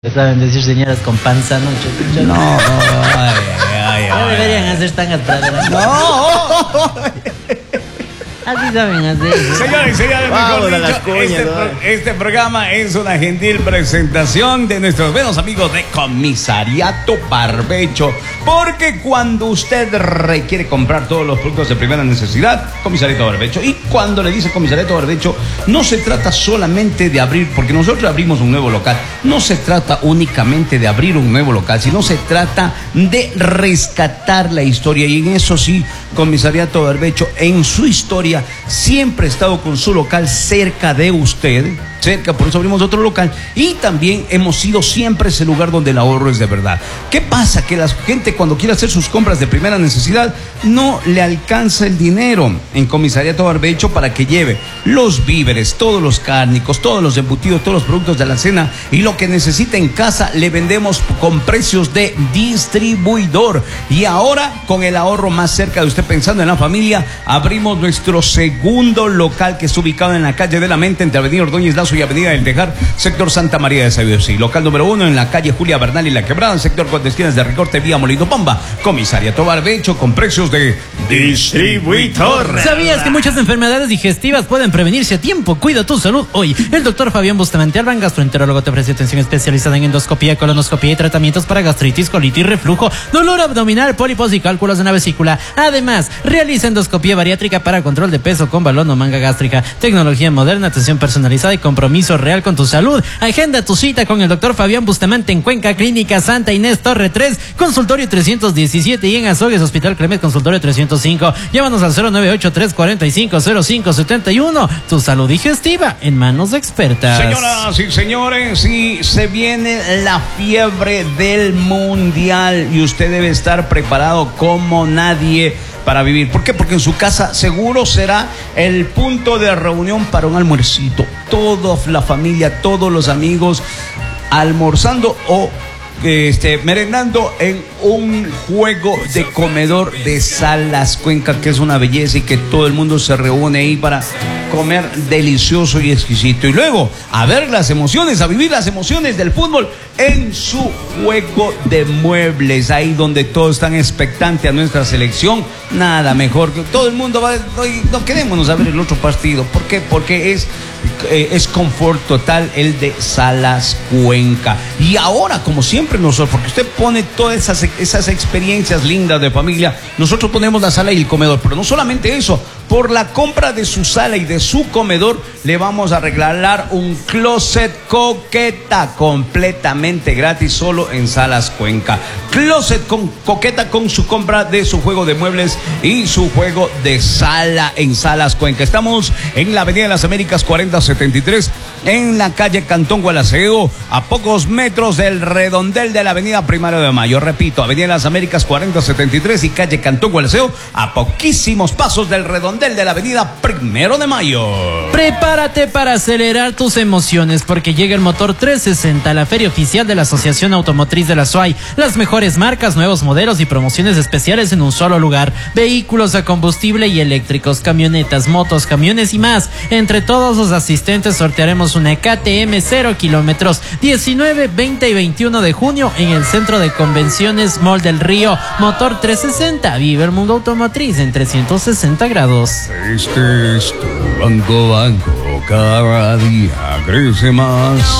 Saben decir señoras con panza, ¿no? No, No deberían hacer tan atrás. no. Así saben hacer. Señores y señores, Vamos mejor a las dicho, cuñas, este programa es una gentil presentación de nuestros buenos amigos de Comisariato Barbecho. Porque cuando usted requiere comprar todos los productos de primera necesidad, Comisariato Barbecho. Y cuando le dice Comisariato Barbecho, no se trata solamente de abrir, porque nosotros abrimos un nuevo local. No se trata únicamente de abrir un nuevo local, sino se trata de rescatar la historia. Y en eso sí, Comisariato Barbecho, en su historia, siempre ha estado con su local cerca de usted, por eso abrimos otro local, y también hemos sido siempre ese lugar donde el ahorro es de verdad. ¿Qué pasa? Que la gente cuando quiere hacer sus compras de primera necesidad no le alcanza el dinero en Comisariato Barbecho para que lleve los víveres, todos los cárnicos, todos los embutidos, todos los productos de la cena, y lo que necesita en casa le vendemos con precios de distribuidor. Y ahora, con el ahorro más cerca de usted, pensando en la familia, abrimos nuestro segundo local, que está ubicado en la calle de la Mente, entre Avenida Ordóñez Lazo y Avenida del Tejar, sector Santa María de Sayosí. Local número 1 en la calle Julia Bernal y La Quebrada, sector Cuatro Esquinas de Ricorte, vía Molino Pomba. Comisariato Barbecho, con precios de distribuidor. ¿Sabías que muchas enfermedades digestivas pueden prevenirse a tiempo? Cuida tu salud hoy. El doctor Fabián Bustamante Alban, gastroenterólogo, te ofrece atención especializada en endoscopía, colonoscopía y tratamientos para gastritis, colitis, reflujo, dolor abdominal, pólipos y cálculos en la vesícula. Además, realiza endoscopía bariátrica para control de peso con balón o manga gástrica, tecnología moderna, atención personalizada y compromiso real con tu salud. Agenda tu cita con el doctor Fabián Bustamante en Cuenca, Clínica Santa Inés Torre 3, consultorio 317, y en Azogues, Hospital Clemet, consultorio 305. Llámanos al 098-345-0571. Tu salud digestiva en manos expertas. Señoras y señores, sí, se viene la fiebre del mundial y usted debe estar preparado como nadie para vivir. ¿Por qué? Porque en su casa seguro será el punto de reunión para un almuercito. Toda la familia, todos los amigos almorzando o merendando en un juego de comedor de Salas Cuenca, que es una belleza, y que todo el mundo se reúne ahí para comer delicioso y exquisito. Y luego a ver las emociones, a vivir las emociones del fútbol en su juego de muebles, ahí donde todos están expectantes a nuestra selección. Nada mejor que todo el mundo va. No queremos saber el otro partido. ¿Por qué? Porque es confort total el de Salas Cuenca. Y ahora, como siempre, nosotros, porque usted pone todas esas experiencias lindas de familia, nosotros ponemos la sala y el comedor. Pero no solamente eso, por la compra de su sala y de su comedor le vamos a regalar un closet coqueta completamente gratis, solo en Salas Cuenca. Closet coqueta con su compra de su juego de muebles y su juego de sala en Salas Cuenca. Estamos en la Avenida de las Américas 4073, en la calle Cantón Gualaceo, a pocos metros del redondel de la Avenida Primero de Mayo. Repito, Avenida de las Américas 4073 y calle Cantón Gualaceo, a poquísimos pasos del redondel de la Avenida Primero de Mayo. Prepárate para acelerar tus emociones, porque llega el Motor 360, la feria oficial de la Asociación Automotriz de la SUAY. Las mejores marcas, nuevos modelos y promociones especiales en un solo lugar. Vehículos a combustible y eléctricos, camionetas, motos, camiones y más. Entre todos los asistentes sortearemos una KTM 0 kilómetros 19, 20 y 21 de junio en el Centro de Convenciones Mall del Río. Motor 360, vive el mundo automotriz en 360 grados. Este es tu banco, cada día crece más.